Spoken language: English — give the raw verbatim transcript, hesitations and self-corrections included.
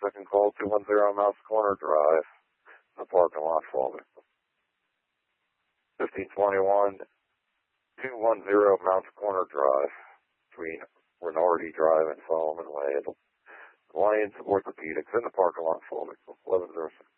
second call, two one zero Mouse Corner Drive, the parking lot, Fulton. fifteen twenty-one, two one zero Mounts Corner Drive, between Renardi Drive and Solomon Way. Lions Orthopedics in the parking lot, Fulton, eleven oh six.